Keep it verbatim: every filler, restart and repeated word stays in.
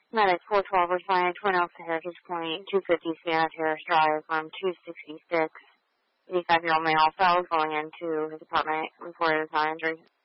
Medic four twelve responding to Twin Oaks Heritage Point, two fifty Savannah Terrace Drive from two sixty-six. eighty-five-year-old male fell going into his apartment, reported as non-injury.